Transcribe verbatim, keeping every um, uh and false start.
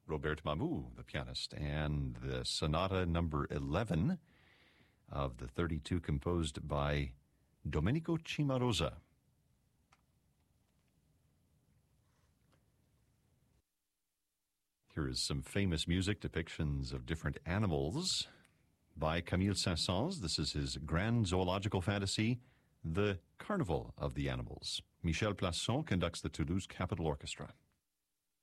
Robert Mamou, the pianist, and the Sonata number eleven of the thirty-two composed by Domenico Cimarosa. Here is some famous music, depictions of different animals by Camille Saint-Saëns. This is his grand zoological fantasy, The Carnival of the Animals. Michel Plasson conducts the Toulouse Capitol Orchestra.